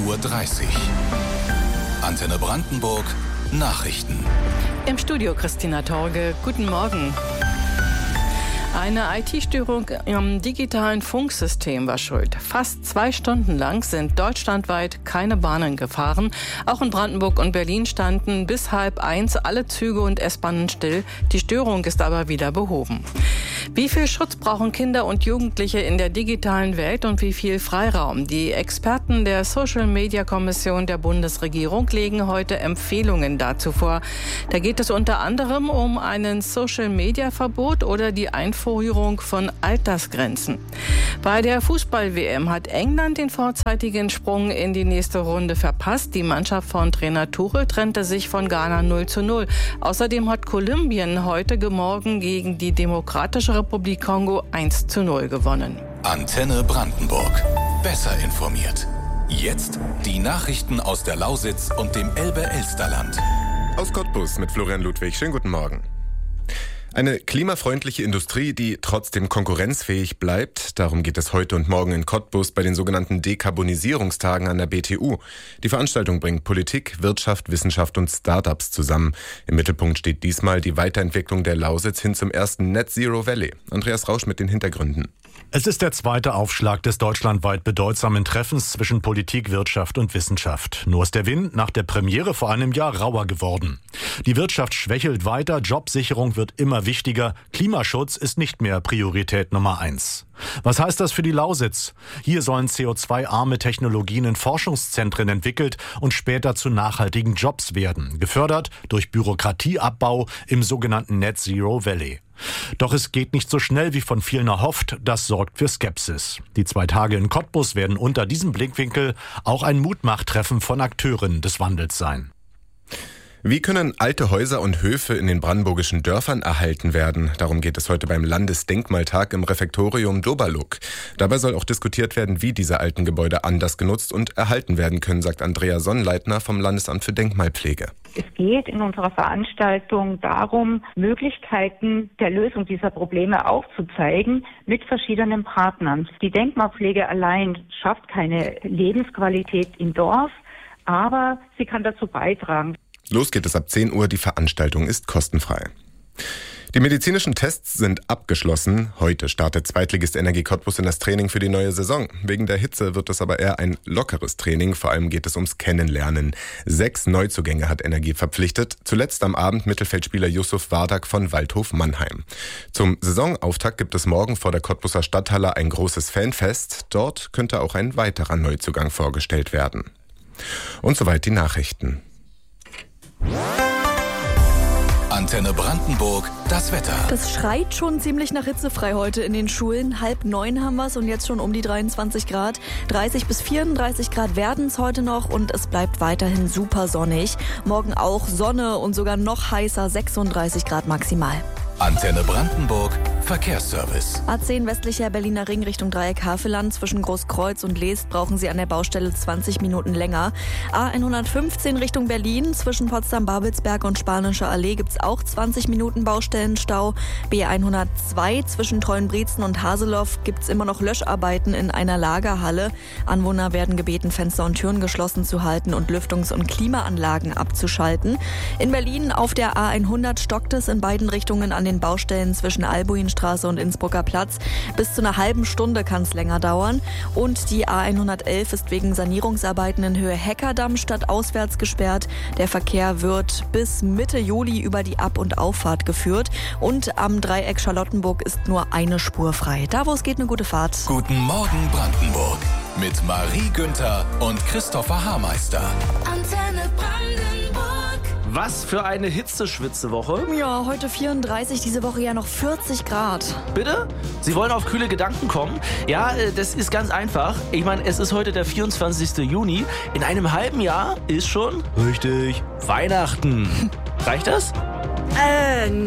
8:30 Uhr. Antenne Brandenburg Nachrichten. Im Studio Christina Torge. Guten Morgen. Eine IT-Störung im digitalen Funksystem war schuld. Fast 2 Stunden lang sind deutschlandweit keine Bahnen gefahren. Auch in Brandenburg und Berlin standen bis 12:30 alle Züge und S-Bahnen still. Die Störung ist aber wieder behoben. Wie viel Schutz brauchen Kinder und Jugendliche in der digitalen Welt und wie viel Freiraum? Die Experten der Social-Media-Kommission der Bundesregierung legen heute Empfehlungen dazu vor. Da geht es unter anderem um ein Social-Media-Verbot oder die Einführung von Altersgrenzen. Bei der Fußball-WM hat England den vorzeitigen Sprung in die nächste Runde verpasst. Die Mannschaft von Trainer Tuchel trennte sich von Ghana 0:0. Außerdem hat Kolumbien heute Morgen gegen die Demokratische Republik Kongo 1:0 gewonnen. Antenne Brandenburg. Besser informiert. Jetzt die Nachrichten aus der Lausitz und dem Elbe-Elsterland. Aus Cottbus mit Florian Ludwig. Schönen guten Morgen. Eine klimafreundliche Industrie, die trotzdem konkurrenzfähig bleibt. Darum geht es heute und morgen in Cottbus bei den sogenannten Dekarbonisierungstagen an der BTU. Die Veranstaltung bringt Politik, Wirtschaft, Wissenschaft und Start-ups zusammen. Im Mittelpunkt steht diesmal die Weiterentwicklung der Lausitz hin zum ersten Net Zero Valley. Andreas Rausch mit den Hintergründen. Es ist der zweite Aufschlag des deutschlandweit bedeutsamen Treffens zwischen Politik, Wirtschaft und Wissenschaft. Nur ist der Wind nach der Premiere vor einem Jahr rauer geworden. Die Wirtschaft schwächelt weiter, Jobsicherung wird immer wichtiger, Klimaschutz ist nicht mehr Priorität Nummer 1. Was heißt das für die Lausitz? Hier sollen CO2-arme Technologien in Forschungszentren entwickelt und später zu nachhaltigen Jobs werden, gefördert durch Bürokratieabbau im sogenannten Net Zero Valley. Doch es geht nicht so schnell, wie von vielen erhofft. Das sorgt für Skepsis. Die 2 Tage in Cottbus werden unter diesem Blickwinkel auch ein Mutmachtreffen von Akteuren des Wandels sein. Wie können alte Häuser und Höfe in den brandenburgischen Dörfern erhalten werden? Darum geht es heute beim Landesdenkmaltag im Refektorium Doberlug. Dabei soll auch diskutiert werden, wie diese alten Gebäude anders genutzt und erhalten werden können, sagt Andrea Sonnleitner vom Landesamt für Denkmalpflege. Es geht in unserer Veranstaltung darum, Möglichkeiten der Lösung dieser Probleme aufzuzeigen mit verschiedenen Partnern. Die Denkmalpflege allein schafft keine Lebensqualität im Dorf, aber sie kann dazu beitragen. Los geht es ab 10 Uhr, die Veranstaltung ist kostenfrei. Die medizinischen Tests sind abgeschlossen. Heute startet Zweitligist Energie Cottbus in das Training für die neue Saison. Wegen der Hitze wird es aber eher ein lockeres Training. Vor allem geht es ums Kennenlernen. 6 Neuzugänge hat Energie verpflichtet. Zuletzt am Abend Mittelfeldspieler Yusuf Wardak von Waldhof Mannheim. Zum Saisonauftakt gibt es morgen vor der Cottbuser Stadthalle ein großes Fanfest. Dort könnte auch ein weiterer Neuzugang vorgestellt werden. Und soweit die Nachrichten. Antenne Brandenburg, das Wetter. Das schreit schon ziemlich nach hitzefrei heute in den Schulen. 8:30 haben wir es und jetzt schon um die 23 Grad. 30 bis 34 Grad werden es heute noch und es bleibt weiterhin super sonnig. Morgen auch Sonne und sogar noch heißer, 36 Grad maximal. Antenne Brandenburg, Verkehrsservice. A10 westlicher Berliner Ring Richtung Dreieck Havelland. Zwischen Großkreuz und Leest brauchen Sie an der Baustelle 20 Minuten länger. A115 Richtung Berlin. Zwischen Potsdam-Babelsberg und Spanischer Allee gibt es auch 20 Minuten Baustellenstau. B102 zwischen Treuenbrietzen und Haseloff gibt es immer noch Löscharbeiten in einer Lagerhalle. Anwohner werden gebeten, Fenster und Türen geschlossen zu halten und Lüftungs- und Klimaanlagen abzuschalten. In Berlin auf der A100 stockt es in beiden Richtungen an den Baustellen zwischen Albuinstraße und Innsbrucker Platz. Bis zu einer halben Stunde kann es länger dauern. Und die A111 ist wegen Sanierungsarbeiten in Höhe Heckerdamm stadtauswärts gesperrt. Der Verkehr wird bis Mitte Juli über die Ab- und Auffahrt geführt. Und am Dreieck Charlottenburg ist nur eine Spur frei. Da, wo es geht, eine gute Fahrt. Guten Morgen Brandenburg mit Marie Günther und Christopher Haarmeister. Antenne Brandenburg. Was für eine Hitzeschwitze-Woche. Ja, heute 34, diese Woche ja noch 40 Grad. Bitte? Sie wollen auf kühle Gedanken kommen? Ja, das ist ganz einfach. Ich meine, es ist heute der 24. Juni. In einem halben Jahr ist schon, richtig, Weihnachten. Reicht das?